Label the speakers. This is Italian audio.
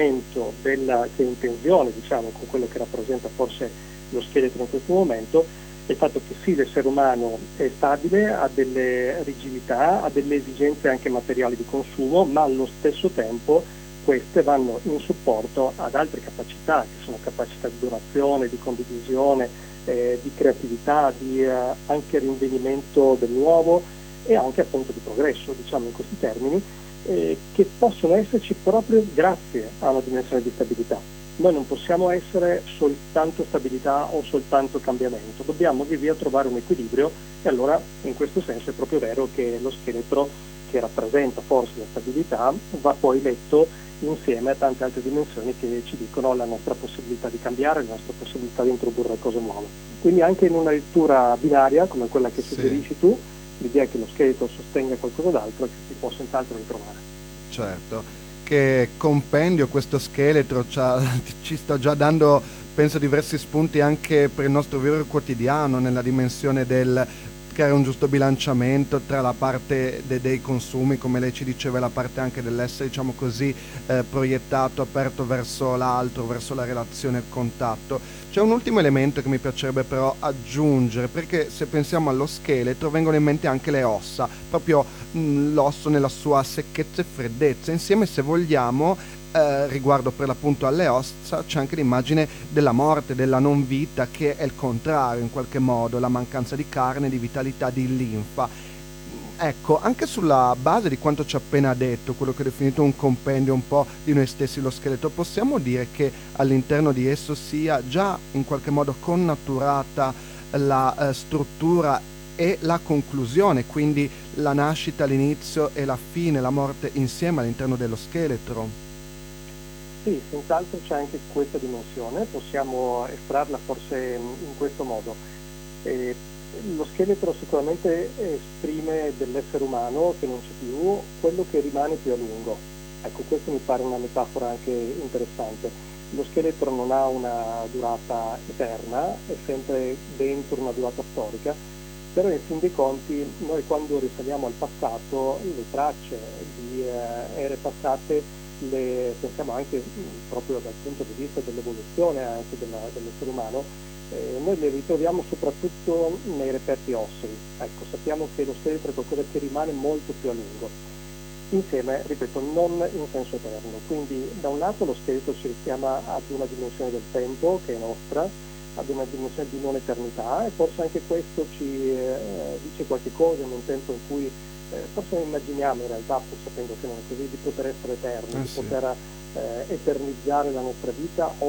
Speaker 1: che è in tensione, diciamo, con quello che rappresenta forse lo scheletro in questo momento, è il fatto che sì, l'essere umano è stabile, ha delle rigidità, ha delle esigenze anche materiali di consumo, ma allo stesso tempo queste vanno in supporto ad altre capacità, che sono capacità di donazione, di condivisione, di creatività, di anche rinvenimento del nuovo e anche appunto di progresso, diciamo in questi termini, che possono esserci proprio grazie a una dimensione di stabilità. Noi non possiamo essere soltanto stabilità o soltanto cambiamento, dobbiamo via via trovare un equilibrio e allora in questo senso è proprio vero che lo scheletro, che rappresenta forse la stabilità, va poi letto insieme a tante altre dimensioni che ci dicono la nostra possibilità di cambiare, la nostra possibilità di introdurre cose nuove. Quindi anche in una lettura binaria come quella che
Speaker 2: Sì,
Speaker 1: suggerisci tu, l'idea che lo scheletro sostenga qualcosa d'altro che si può senz'altro ritrovare.
Speaker 2: certo. Che compendio questo scheletro ci sta già dando, penso, diversi spunti anche per il nostro vivere quotidiano, nella dimensione del creare un giusto bilanciamento tra la parte dei consumi, come lei ci diceva, e la parte anche dell'essere, diciamo così, proiettato, aperto verso l'altro, verso la relazione e il contatto. C'è un ultimo elemento che mi piacerebbe però aggiungere, perché se pensiamo allo scheletro vengono in mente anche le ossa, proprio l'osso nella sua secchezza e freddezza. Insieme, se vogliamo, riguardo per l'appunto alle ossa, c'è anche l'immagine della morte, della non vita, che è il contrario in qualche modo, la mancanza di carne, di vitalità, di linfa. Ecco, anche sulla base di quanto ci ha appena detto, quello che ho definito un compendio un po' di noi stessi, lo scheletro, possiamo dire che all'interno di esso sia già in qualche modo connaturata la struttura e la conclusione, quindi la nascita, l'inizio e la fine, la morte insieme all'interno dello scheletro.
Speaker 1: Sì, senz'altro c'è anche questa dimensione, possiamo estrarla forse in questo modo. Eh, Lo scheletro sicuramente esprime dell'essere umano che non c'è più quello che rimane più a lungo. Ecco, questo mi pare una metafora anche interessante. Lo scheletro non ha una durata eterna, è sempre dentro una durata storica, però in fin dei conti noi quando risaliamo al passato le tracce di ere passate le pensiamo anche proprio dal punto di vista dell'evoluzione anche dell'essere umano, noi le ritroviamo soprattutto nei reperti ossei. Ecco, sappiamo che lo scheletro è qualcosa che rimane molto più a lungo. Insieme, ripeto, non in senso eterno. Quindi da un lato lo scheletro ci richiama ad una dimensione del tempo che è nostra, ad una dimensione di non eternità e forse anche questo ci dice qualche cosa in un tempo in cui forse non immaginiamo in realtà, pur sapendo che non è così, di poter essere eterni,
Speaker 2: Eh
Speaker 1: di
Speaker 2: sì.
Speaker 1: poter eternizzare la nostra vita o